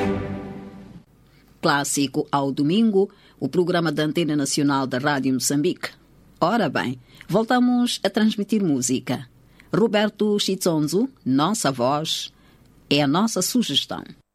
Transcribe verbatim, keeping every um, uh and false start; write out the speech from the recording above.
Clássico ao domingo, o programa da Antena Nacional da Rádio Moçambique. Ora bem, voltamos a transmitir música. Roberto Chitsonzo, nossa voz, é a nossa sugestão.